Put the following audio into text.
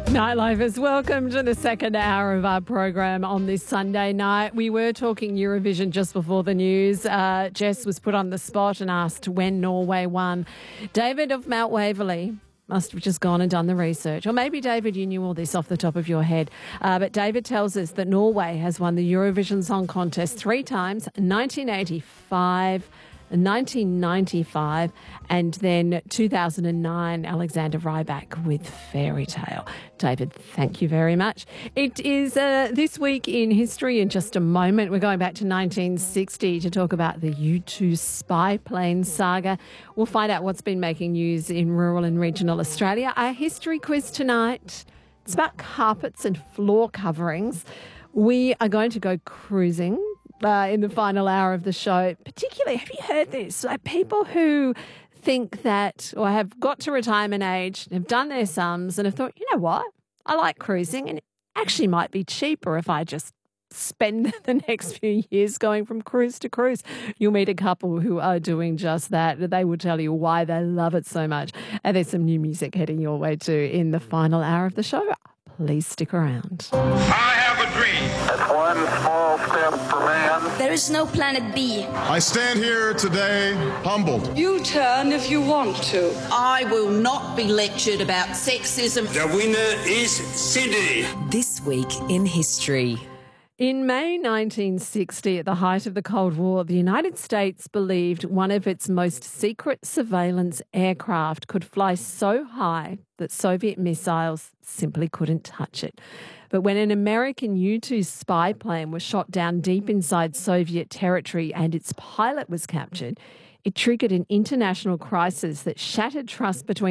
Nightlifers, welcome to the second hour of our program on this Sunday night. We were talking Eurovision just before the news. Jess was put on the spot and asked when Norway won. David of Mount Waverley must have just gone and done the research. Or maybe, David, you knew all this off the top of your head. But David tells us that Norway has won the Eurovision Song Contest 3 times, 1985, 1995, and then 2009, Alexander Rybak with Fairy Tale. David, thank you very much. It is This Week in History. In just a moment, we're going back to 1960 to talk about the U2 spy plane saga. We'll find out what's been making news in rural and regional Australia. Our history quiz tonight, it's about carpets and floor coverings. We are going to go cruising in the final hour of the show. Particularly, have you heard this? Like people who think that, or have got to retirement age, have done their sums and have thought, you know what, I like cruising and it actually might be cheaper if I just spend the next few years going from cruise to cruise. You'll meet a couple who are doing just that. They will tell you why they love it so much. And there's some new music heading your way too in the final hour of the show. Please stick around. I have a dream. It's one small step for man. There is no planet B. I stand here today humbled. You turn if you want to. I will not be lectured about sexism. The winner is Sydney. This Week in History. In May 1960, at the height of the Cold War, the United States believed one of its most secret surveillance aircraft could fly so high that Soviet missiles simply couldn't touch it. But when an American U-2 spy plane was shot down deep inside Soviet territory and its pilot was captured, it triggered an international crisis that shattered trust between